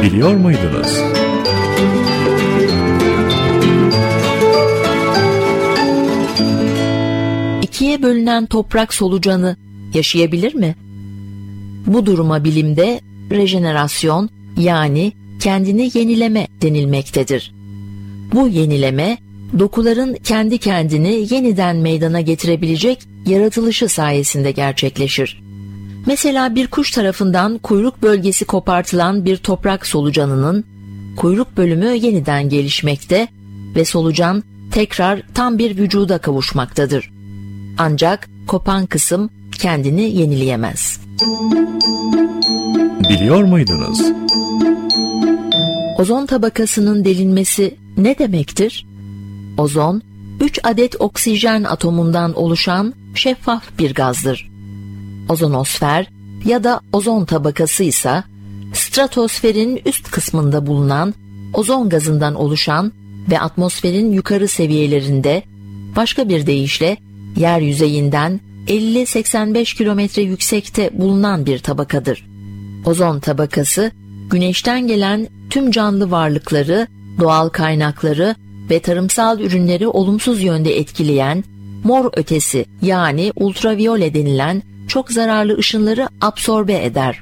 Biliyor muydunuz? İkiye bölünen toprak solucanı yaşayabilir mi? Bu duruma bilimde rejenerasyon, yani kendini yenileme denilmektedir. Bu yenileme, dokuların kendi kendini yeniden meydana getirebilecek yaratılışı sayesinde gerçekleşir. Mesela bir kuş tarafından kuyruk bölgesi kopartılan bir toprak solucanının kuyruk bölümü yeniden gelişmekte ve solucan tekrar tam bir vücuda kavuşmaktadır. Ancak kopan kısım kendini yenileyemez. Biliyor muydunuz? Ozon tabakasının delinmesi ne demektir? Ozon, 3 adet oksijen atomundan oluşan şeffaf bir gazdır. Ozonosfer ya da ozon tabakası ise stratosferin üst kısmında bulunan ozon gazından oluşan ve atmosferin yukarı seviyelerinde, başka bir deyişle yer yüzeyinden 50-85 kilometre yüksekte bulunan bir tabakadır. Ozon tabakası, güneşten gelen tüm canlı varlıkları, doğal kaynakları ve tarımsal ürünleri olumsuz yönde etkileyen mor ötesi, yani ultraviyole denilen çok zararlı ışınları absorbe eder.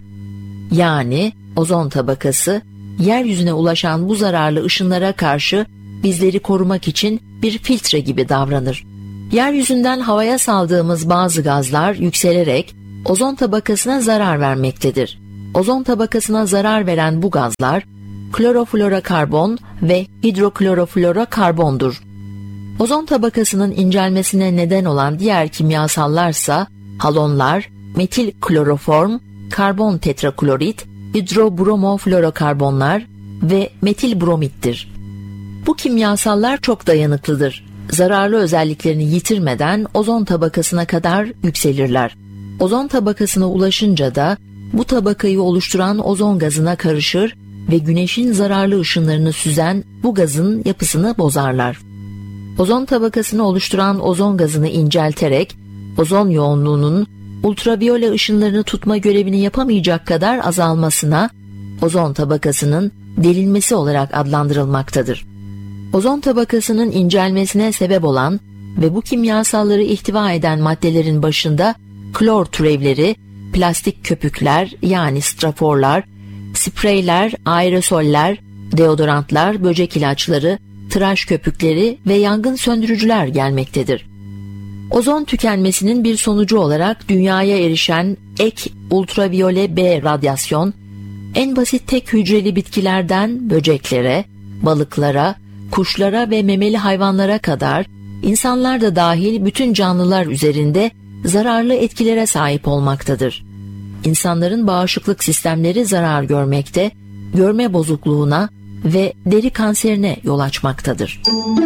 Yani ozon tabakası, yeryüzüne ulaşan bu zararlı ışınlara karşı bizleri korumak için bir filtre gibi davranır. Yeryüzünden havaya saldığımız bazı gazlar yükselerek ozon tabakasına zarar vermektedir. Ozon tabakasına zarar veren bu gazlar kloroflorokarbon ve hidrokloroflorokarbondur. Ozon tabakasının incelmesine neden olan diğer kimyasallarsa halonlar, metil kloroform, karbon tetraklorit, hidrobromoflorokarbonlar ve metil bromittir. Bu kimyasallar çok dayanıklıdır. Zararlı özelliklerini yitirmeden ozon tabakasına kadar yükselirler. Ozon tabakasına ulaşınca da bu tabakayı oluşturan ozon gazına karışır ve güneşin zararlı ışınlarını süzen bu gazın yapısını bozarlar. Ozon tabakasını oluşturan ozon gazını incelterek ozon yoğunluğunun ultraviyole ışınlarını tutma görevini yapamayacak kadar azalmasına ozon tabakasının delinmesi olarak adlandırılmaktadır. Ozon tabakasının incelmesine sebep olan ve bu kimyasalları ihtiva eden maddelerin başında klor türevleri, plastik köpükler yani straforlar, spreyler, aerosoller, deodorantlar, böcek ilaçları, tıraş köpükleri ve yangın söndürücüler gelmektedir. Ozon tükenmesinin bir sonucu olarak dünyaya erişen ek ultraviyole B radyasyon, en basit tek hücreli bitkilerden böceklere, balıklara, kuşlara ve memeli hayvanlara kadar insanlar da dahil bütün canlılar üzerinde zararlı etkilere sahip olmaktadır. İnsanların bağışıklık sistemleri zarar görmekte, görme bozukluğuna ve deri kanserine yol açmaktadır.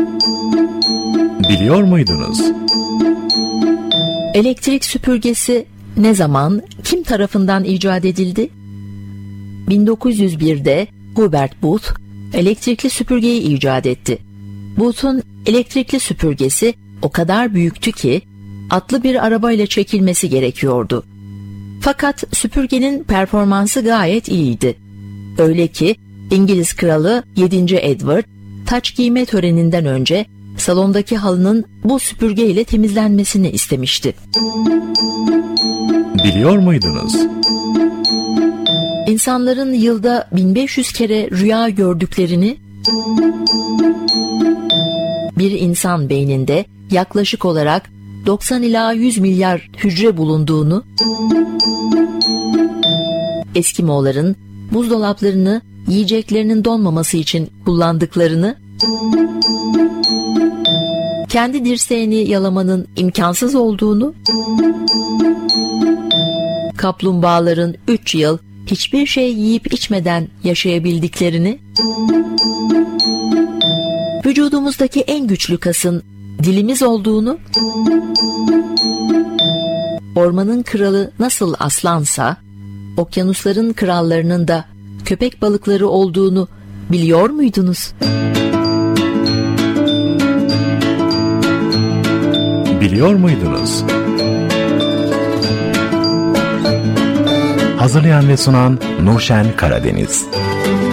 Biliyor muydunuz? Elektrik süpürgesi ne zaman, kim tarafından icat edildi? 1901'de Hubert Booth elektrikli süpürgeyi icat etti. Booth'un elektrikli süpürgesi o kadar büyüktü ki atlı bir arabayla çekilmesi gerekiyordu. Fakat süpürgenin performansı gayet iyiydi. Öyle ki İngiliz kralı 7. Edward, taç giyme töreninden önce salondaki halının bu süpürge ile temizlenmesini istemişti. Biliyor muydunuz? İnsanların yılda 1500 kere rüya gördüklerini, bir insan beyninde yaklaşık olarak 90 ila 100 milyar hücre bulunduğunu, Eskimoğların buzdolaplarını yiyeceklerinin donmaması için kullandıklarını, kendi dirseğini yalamanın imkansız olduğunu, kaplumbağaların 3 yıl hiçbir şey yiyip içmeden yaşayabildiklerini, vücudumuzdaki en güçlü kasın dilimiz olduğunu, ormanın kralı nasıl aslansa, okyanusların krallarının da köpek balıkları olduğunu biliyor muydunuz? Biliyor muydunuz? Hazırlayan ve sunan Nurşen Karadeniz.